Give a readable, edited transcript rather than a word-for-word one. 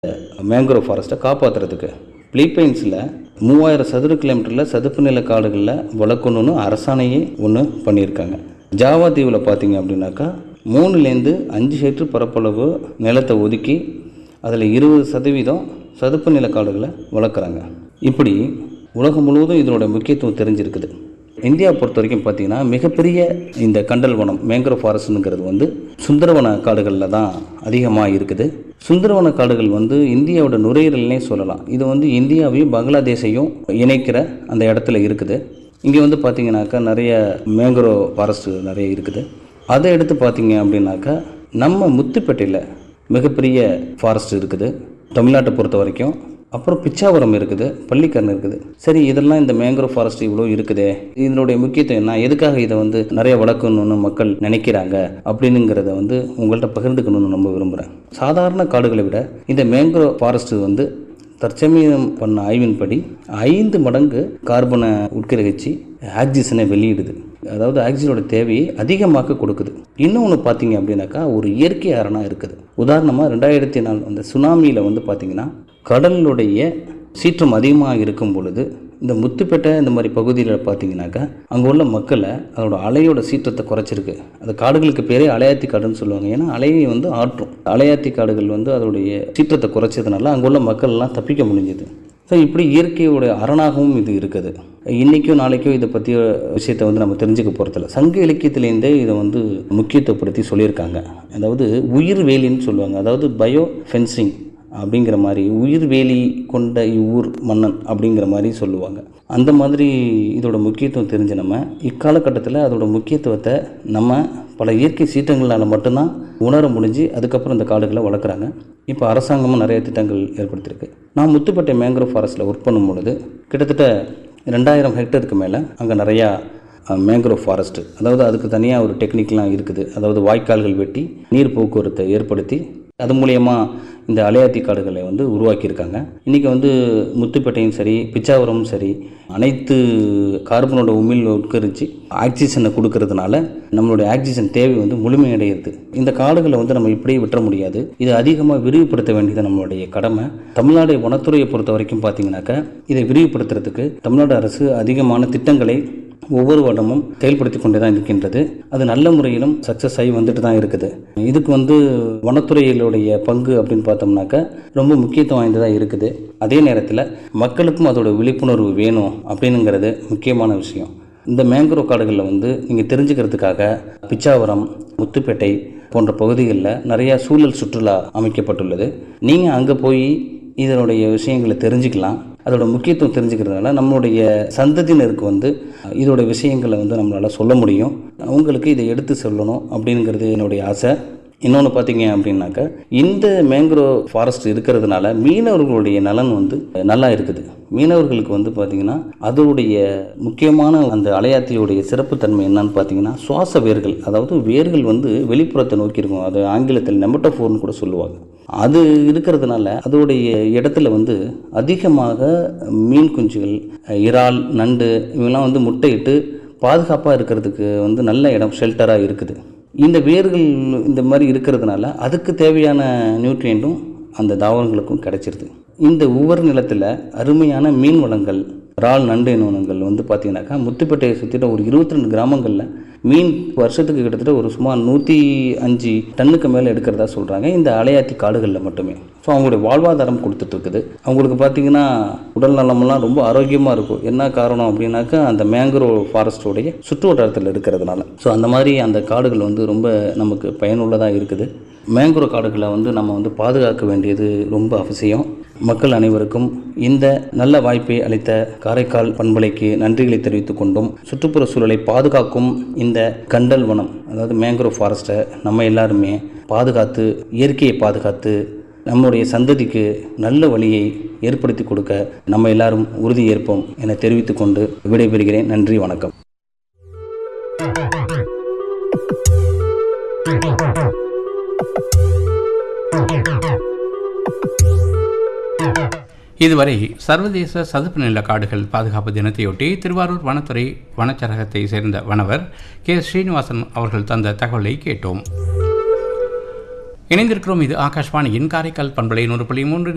Mangrove ஃபாரஸ்ட்டை காப்பாற்றுறதுக்கு பிலிப்பைன்ஸில் 3000 சதுர கிலோமீட்டரில் சதுப்பு நில காடுகளில் வளர்க்கணுன்னு அரசாணையே ஒன்று பண்ணியிருக்காங்க. ஜாவா தீவில் பார்த்தீங்க அப்படின்னாக்கா 3லேருந்து 5 ஹெக்டர் பரப்பளவு நிலத்தை ஒதுக்கி அதில் 20% சதுப்பு நில காடுகளை வளர்க்குறாங்க. இப்படி உலகம் முழுவதும் இதனோட முக்கியத்துவம் தெரிஞ்சிருக்குது. இந்தியா பொறுத்த வரைக்கும் பார்த்திங்கன்னா மிகப்பெரிய இந்த கண்டல் வனம் மேங்க்ரோவ் ஃபாரஸ்ட்டுங்கிறது சுந்தரவன காடுகளில் தான் அதிகமாக இருக்குது. சுந்தரவன காடுகள் இந்தியாவோட நுரையீரல்னே சொல்லலாம். இது இந்தியாவையும் பங்களாதேஷையும் இணைக்கிற அந்த இடத்துல இருக்குது. இங்கே பார்த்திங்கனாக்கா நிறைய மேங்க்ரோவ் ஃபாரஸ்ட்டு நிறைய இருக்குது. அதை எடுத்து பார்த்திங்க அப்படின்னாக்கா நம்ம முத்துப்பேட்டையில் மிகப்பெரிய ஃபாரஸ்ட் இருக்குது தமிழ்நாட்டை பொறுத்த வரைக்கும். அப்புறம் பிச்சாவரம் இருக்குது, பள்ளிக்கரணை இருக்குது. சரி, இதெல்லாம் இந்த மேங்க்ரோவ் ஃபாரஸ்ட் இவ்வளோ இருக்குதே, இதனுடைய முக்கியத்துவம் என்ன, எதுக்காக இதை நிறைய வளர்க்கணும்னு மக்கள் நினைக்கிறாங்க அப்படின்னுங்கிறத உங்கள்கிட்ட பகிர்ந்துக்கணும்னு ரொம்ப விரும்புகிறேன். சாதாரண காடுகளை விட இந்த மேங்க்ரோவ் ஃபாரஸ்ட்டு தற்சமயம் பண்ண ஆய்வின்படி 5 மடங்கு கார்பனை உட்கிரகிச்சு ஆக்சிஜனை வெளியிடுது. அதாவது ஆக்சிஜனோட தேவையை அதிகமாக கொடுக்குது. இன்னொன்று பார்த்தீங்க அப்படின்னாக்கா ஒரு இயற்கை அரணாக இருக்குது. உதாரணமாக 2004 அந்த சுனாமியில் பார்த்தீங்கன்னா கடலுடைய சீற்றம் அதிகமாக இருக்கும் பொழுது இந்த முத்துப்பேட்டை இந்த மாதிரி பகுதியில் பார்த்தீங்கன்னாக்கா அங்கே உள்ள மக்களை அதோட அலையோட சீற்றத்தை குறைச்சிருக்கு. அந்த காடுகளுக்கு பேரே அலையாத்தி காடுன்னு சொல்லுவாங்க. ஏன்னா அலையை ஆற்றும். அலையாத்தி காடுகள் அதோடைய சீற்றத்தை குறைச்சதுனால அங்கே உள்ள மக்கள்லாம் தப்பிக்க முடிஞ்சுது. ஸோ இப்படி இயற்கையோட அரணாகவும் இது இருக்குது. இன்றைக்கும் நாளைக்கும் இதை பற்றிய விஷயத்தை நம்ம தெரிஞ்சுக்க போகிறதில்ல. சங்க இலக்கியத்திலேருந்தே இதை முக்கியத்துவப்படுத்தி சொல்லியிருக்காங்க. அதாவது உயிர் வேலின்னு சொல்லுவாங்க. அதாவது பயோ ஃபென்சிங் அப்படிங்கிற மாதிரி, உயிர் வேலி கொண்ட இவ்வூர் மன்னன் அப்படிங்கிற மாதிரி சொல்லுவாங்க. அந்த மாதிரி இதோட முக்கியத்துவம் தெரிஞ்ச நம்ம இக்காலகட்டத்தில் அதோட முக்கியத்துவத்தை நம்ம பல இயற்கை சீற்றங்களால் மட்டும்தான் உணர முடிஞ்சு அதுக்கப்புறம் இந்த காடுகளை வளர்க்குறாங்க. இப்போ அரசாங்கமும் நிறைய திட்டங்கள் ஏற்படுத்தியிருக்கு. நான் முத்துப்பேட்டை மேங்க்ரோவ் ஃபாரஸ்ட்டில் ஒர்க் பண்ணும் பொழுது கிட்டத்தட்ட 2000 ஹெக்டருக்கு மேலே அங்கே நிறையா மேங்க்ரோவ் ஃபாரஸ்ட்டு, அதாவது அதுக்கு தனியாக ஒரு டெக்னிக்லாம் இருக்குது. அதாவது வாய்க்கால்கள் வெட்டி நீர் போக்குவரத்தை ஏற்படுத்தி அது மூலயமா இந்த அலையாத்தி காடுகளை உருவாக்கியிருக்காங்க. இன்றைக்கி முத்துப்பேட்டையும் சரி பிச்சாவரமும் சரி அனைத்து கார்பனோட உமிழ் உட்கரித்து ஆக்சிஜனை கொடுக்கறதுனால நம்மளுடைய ஆக்சிஜன் தேவை முழுமையடைகிறது. இந்த காடுகளை நம்ம இப்படியே விட்டுற முடியாது. இதை அதிகமாக விரிவுபடுத்த வேண்டியது நம்மளுடைய கடமை. தமிழ்நாடு வனத்துறையை பொறுத்த வரைக்கும் பார்த்திங்கனாக்கா இதை விரிவுபடுத்துறதுக்கு தமிழ்நாடு அரசு அதிகமான திட்டங்களை ஒவ்வொரு வருடமும் செயல்படுத்தி கொண்டே தான் இருக்கின்றது. அது நல்ல முறையிலும் சக்ஸஸ் ஆகி வந்துட்டு தான் இருக்குது. இதுக்கு வனத்துறையிலுடைய பங்கு அப்படின்னு பார்த்தோம்னாக்கா ரொம்ப முக்கியத்துவம் வாய்ந்ததாக இருக்குது. அதே நேரத்தில் மக்களுக்கும் அதோட விழிப்புணர்வு வேணும் அப்படின்னுங்கிறது முக்கியமான விஷயம். இந்த மேங்க்ரோவ் காடுகளில் நீங்கள் தெரிஞ்சுக்கிறதுக்காக பிச்சாவரம், முத்துப்பேட்டை போன்ற பகுதிகளில் நிறையா சூழல் சுற்றுலா அமைக்கப்பட்டுள்ளது. நீங்கள் அங்கே போய் இதனுடைய விஷயங்களை தெரிஞ்சுக்கலாம். அதோட முக்கியத்துவம் தெரிஞ்சுக்கிறதுனால நம்மளுடைய சந்ததியினருக்கு இதோட விஷயங்களை நம்மளால் சொல்ல முடியும். அவங்களுக்கு இதை எடுத்து சொல்லணும் அப்படிங்கிறது என்னுடைய ஆசை. இன்னொன்று பார்த்தீங்க அப்படின்னாக்கா இந்த மேங்க்ரோவ் ஃபாரஸ்ட் இருக்கிறதுனால மீனவர்களுடைய நலன் நல்லா இருக்குது. மீனவர்களுக்கு பார்த்திங்கன்னா அதோடைய முக்கியமான அந்த அலையாத்தியோடைய சிறப்புத்தன்மை என்னன்னு பார்த்தீங்கன்னா சுவாச வேர்கள், அதாவது வேர்கள் வெளிப்புறத்தை நோக்கி இருக்கும். அது ஆங்கிலத்தில் நெமட்டோஃபோர்னு கூட சொல்லுவாங்க. அது இருக்கிறதுனால அதோடைய இடத்துல அதிகமாக மீன் குஞ்சுகள், இறால், நண்டு இவங்கெல்லாம் முட்டையிட்டு பாதுகாப்பாக இருக்கிறதுக்கு நல்ல இடம், ஷெல்டராக இருக்குது. இந்த வேர்கள் இந்த மாதிரி இருக்கிறதுனால அதுக்கு தேவையான நியூட்ரியண்ட்டும் அந்த தாவரங்களுக்கும் கிடைச்சிருது. இந்த ஒவ்வொரு நிலத்தில் அருமையான மீன் வளங்கள், இறால், நண்டு இனங்கள் பார்த்தீங்கன்னாக்கா முத்துப்பேட்டையை சுற்றிட்ட ஒரு 22 கிராமங்களில் மீன் வருஷத்துக்கு கிட்டத்தட்ட ஒரு சுமார் 105 டன்னுக்கு மேலே எடுக்கிறதா சொல்கிறாங்க இந்த அலையாத்தி காடுகளில் மட்டுமே. ஸோ அவங்களுடைய வாழ்வாதாரம் கொடுத்துட்ருக்குது. அவங்களுக்கு பார்த்திங்கன்னா உடல் நலமெல்லாம் ரொம்ப ஆரோக்கியமாக இருக்கும். என்ன காரணம் அப்படின்னாக்கா அந்த மேங்க்ரோவ் ஃபாரஸ்ட்டோடைய சுற்று வட்டாரத்தில் இருக்கிறதுனால. ஸோ அந்த மாதிரி அந்த காடுகள் ரொம்ப நமக்கு பயனுள்ளதாக இருக்குது. மேங்க்ரோவ் காடுகளை நம்ம பாதுகாக்க வேண்டியது ரொம்ப அவசியம். மக்கள் அனைவருக்கும் இந்த நல்ல வாய்ப்பை அளித்த காரைக்கால் பண்பலைக்கு நன்றிகளை தெரிவித்துக் கொண்டும் சுற்றுப்புற சூழலை பாதுகாக்கும் இந்த கண்டல் வனம், அதாவது மேங்க்ரோவ் ஃபாரஸ்ட்டை நம்ம எல்லாருமே பாதுகாத்து இயற்கையை பாதுகாத்து நம்முடைய சந்ததிக்கு நல்ல வழியை ஏற்படுத்தி கொடுக்க நம்ம எல்லாரும் உறுதி ஏற்போம் என தெரிவித்துக் கொண்டு விடைபெறுகிறேன். நன்றி, வணக்கம். இதுவரை சர்வதேச சதுப்பு நில காடுகள் பாதுகாப்பு தினத்தையொட்டி திருவாரூர் வனத்துறை வனச்சரகத்தை சேர்ந்த வனவர் கே ஸ்ரீனிவாசன் அவர்கள் தந்த தகவலை கேட்டோம். இணைந்திருக்கிறோம். இது ஆகாஷ்வாணியின் காரைக்கால் பண்பலை 100.3